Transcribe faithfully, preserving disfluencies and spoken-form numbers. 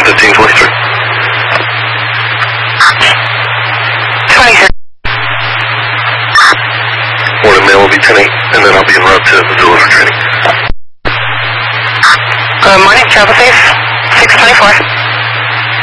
fifteen twenty-three. twenty-three. Morning mail will be ten eight, and then I'll be en route to Missoula for training. Good morning, travel safe. six twenty-four.